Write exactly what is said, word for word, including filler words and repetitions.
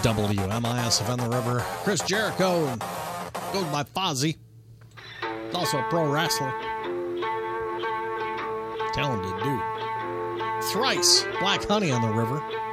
W M I S F on the River. Chris Jericho goes by Fozzy. He's also a pro wrestler. Talented dude. Thrice Black Honey on the River.